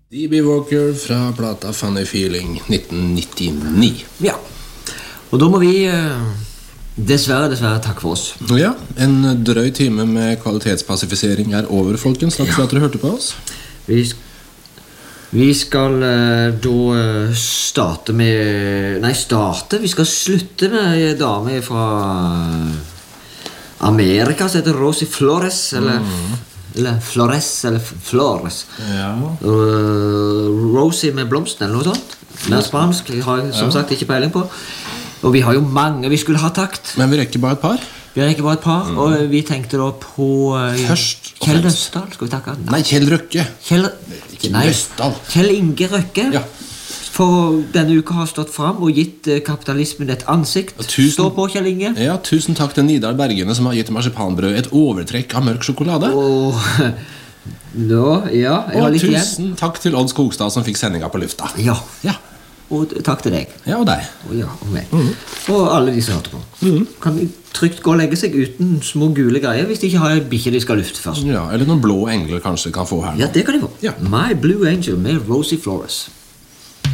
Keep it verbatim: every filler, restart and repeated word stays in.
D B Walker fra plata Funny Feeling nitten nittini. Ja, og da må vi eh, dessverre, dessverre takke for oss. Ja, en drøy time med kvalitetspassifisering er over, folkens. Takk for at dere hørte på oss. Vi, vi skal eh, da eh, starte med... Nei, starte? Vi skal slutte med en dame fra Amerika som heter Rosie Flores, eller... Mm. Eller Flores, eller Flores. Ja. Uh, Rosie med blomsten, eller noe sånt. Mer spansk, har jeg som ja. sagt ikke peiling på. Og vi har jo mange vi skulle ha takt. Men vi rekker bare et par. Vi rekker bare et par, mm. og vi tenkte da på... Uh, Først og Kjell Døsdal, skal vi takke han? Nei, Kjell Røkke. Kjell... Ikke Nei, Døsdal. Kjell Inge Røkke. Ja. For denne uka har stått frem og gitt kapitalismen et ansikt. Tusen, Stå på, Kjell Inge. Ja, tusen takk til Nidar Bergene som har gitt marsipanbrød et overtrekk av mørk sjokolade. Og, nå, ja, jeg har og litt igjen. tusen takk til Odd Skogstad som fikk sendinga på lufta. Ja. Ja. Og takk til deg. Ja, og deg. Og, ja, og meg. Mm. Og alle de som hørte på. Mm. Kan vi trygt gå og legge seg uten små gule greier hvis de ikke har en bikkje de skal lufte først. Ja, eller noen blå engler kanskje kan få her nå. Ja, det kan de få. Ja. My Blue Angel med Rosie Flores.